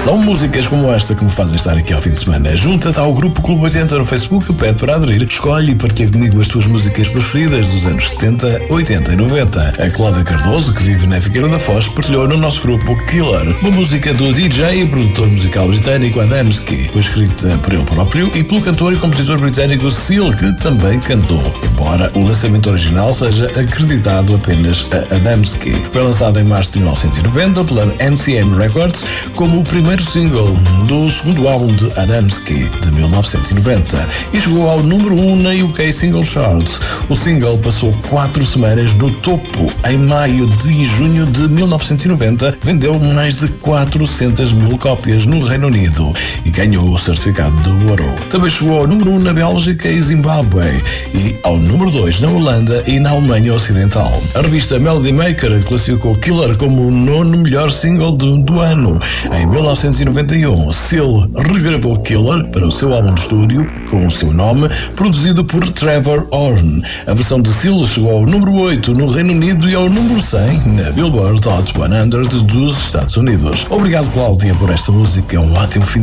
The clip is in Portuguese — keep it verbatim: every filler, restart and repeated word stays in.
São músicas como esta que me fazem estar aqui ao fim de semana. Junta-te ao Grupo Clube oitenta no Facebook, pede para aderir, escolhe e partilha comigo as tuas músicas preferidas dos anos setenta, oitenta e noventa. A Cláudia Cardoso, que vive na Figueira da Foz, partilhou no nosso grupo Killer, uma música do D J e produtor musical britânico Adamski, foi escrita por ele próprio e pelo cantor e compositor britânico Seal, que também cantou, embora o lançamento original seja acreditado apenas a Adamski. Foi lançado em março de mil novecentos e noventa pela M C M Records como o primeiro single do segundo álbum de Adamski, de mil novecentos e noventa, e chegou ao número um na U K Single Charts. O single passou quatro semanas no topo. Em maio de junho de mil novecentos e noventa, vendeu mais de quatrocentas mil cópias no Reino Unido e ganhou o certificado de ouro. Também chegou ao número um na Bélgica e Zimbábue e ao número dois na Holanda e na Alemanha Ocidental. A revista Melody Maker classificou Killer como o nono melhor single do, do ano. Em mil novecentos e noventa e um, Seal regravou Killer para o seu álbum de estúdio com o seu nome, produzido por Trevor Horn. A versão de Seal chegou ao número oito no Reino Unido e ao número cem na Billboard Hot cem dos Estados Unidos. Obrigado, Cláudia, por esta música. É um ótimo fim